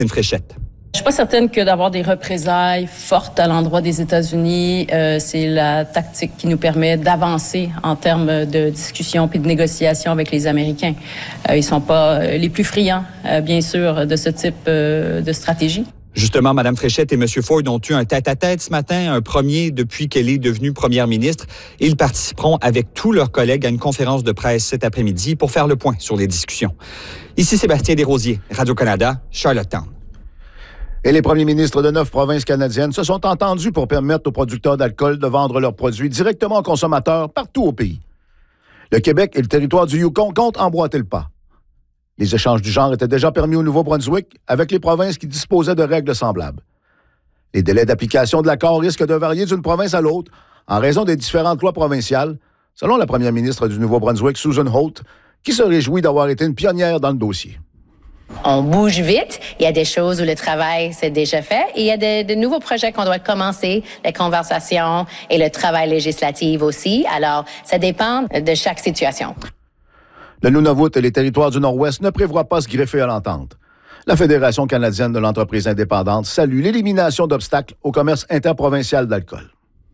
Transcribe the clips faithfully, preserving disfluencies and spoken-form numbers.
Une fréchette. Je suis pas certaine que d'avoir des représailles fortes à l'endroit des États-Unis, euh, c'est la tactique qui nous permet d'avancer en termes de discussion puis de négociation avec les Américains. Euh, ils sont pas les plus friands, euh, bien sûr, de ce type euh, de stratégie. Justement, Mme Fréchette et M. Ford ont eu un tête-à-tête ce matin, un premier depuis qu'elle est devenue première ministre. Ils participeront avec tous leurs collègues à une conférence de presse cet après-midi pour faire le point sur les discussions. Ici Sébastien Desrosiers, Radio-Canada, Charlottetown. Et les premiers ministres de neuf provinces canadiennes se sont entendus pour permettre aux producteurs d'alcool de vendre leurs produits directement aux consommateurs partout au pays. Le Québec et le territoire du Yukon comptent emboîter le pas. Les échanges du genre étaient déjà permis au Nouveau-Brunswick avec les provinces qui disposaient de règles semblables. Les délais d'application de l'accord risquent de varier d'une province à l'autre en raison des différentes lois provinciales, selon la première ministre du Nouveau-Brunswick, Susan Holt, qui se réjouit d'avoir été une pionnière dans le dossier. On bouge vite. Il y a des choses où le travail s'est déjà fait et il y a de, de nouveaux projets qu'on doit commencer, les conversations et le travail législatif aussi. Alors, ça dépend de chaque situation. Le Nunavut et les territoires du Nord-Ouest ne prévoient pas se greffer à l'entente. La Fédération canadienne de l'entreprise indépendante salue l'élimination d'obstacles au commerce interprovincial d'alcool.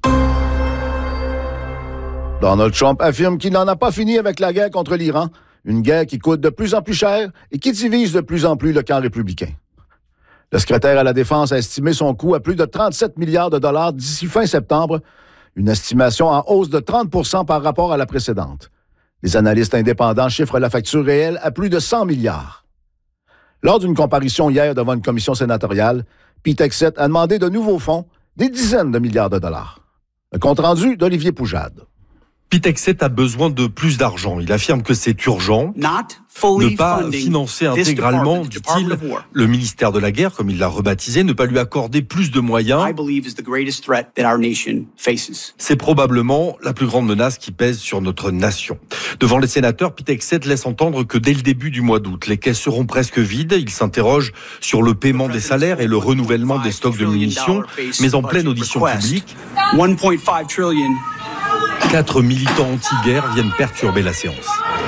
Donald Trump affirme qu'il n'en a pas fini avec la guerre contre l'Iran, une guerre qui coûte de plus en plus cher et qui divise de plus en plus le camp républicain. Le secrétaire à la Défense a estimé son coût à plus de trente-sept milliards de dollars d'ici fin septembre, une estimation en hausse de trente pour cent par rapport à la précédente. Les analystes indépendants chiffrent la facture réelle à plus de cent milliards. Lors d'une comparution hier devant une commission sénatoriale, Pete Hegseth a demandé de nouveaux fonds, des dizaines de milliards de dollars. Un compte-rendu d'Olivier Poujade. Pete Hegseth a besoin de plus d'argent. Il affirme que c'est urgent. Ne pas financer intégralement, dit-il, le ministère de la Guerre, comme il l'a rebaptisé, ne pas lui accorder plus de moyens. C'est probablement la plus grande menace qui pèse sur notre nation. Devant les sénateurs, Pete Hegseth laisse entendre que dès le début du mois d'août, les caisses seront presque vides. Il s'interroge sur le paiement des salaires et le renouvellement des stocks de munitions, mais en pleine audition publique, quatre militants anti-guerre viennent perturber la séance.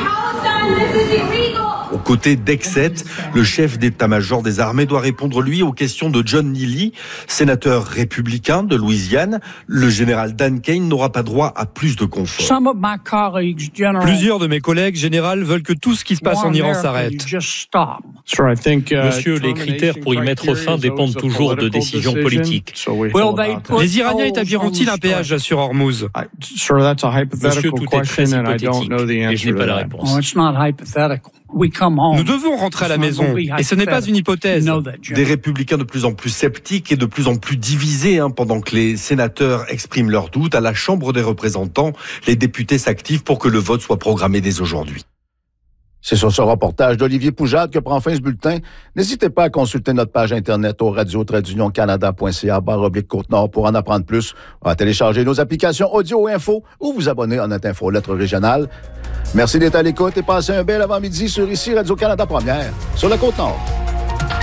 Aux côtés d'Hegseth, le chef d'état-major des armées doit répondre, lui, aux questions de John Neely, sénateur républicain de Louisiane. Le général Dan Kane n'aura pas droit à plus de confort. Plusieurs de mes collègues généraux veulent que tout ce qui se passe en Iran s'arrête. Monsieur, les critères pour y mettre fin dépendent toujours de décisions politiques. Les Iraniens établiront-ils un péage sur Hormuz? Monsieur, tout est très hypothétique et je n'ai pas la réponse. Nous devons rentrer à la maison, et ce n'est pas une hypothèse. Des républicains de plus en plus sceptiques et de plus en plus divisés, hein, pendant que les sénateurs expriment leurs doutes. À la Chambre des représentants, les députés s'activent pour que le vote soit programmé dès aujourd'hui. C'est sur ce reportage d'Olivier Poujade que prend fin ce bulletin. N'hésitez pas à consulter notre page Internet au radio tiret union canada point c a barre oblique Côte-Nord pour en apprendre plus, à télécharger nos applications audio et info ou vous abonner à notre infolettre régionale. Merci d'être à l'écoute et passez un bel avant-midi sur ici Radio-Canada Première, sur la Côte-Nord.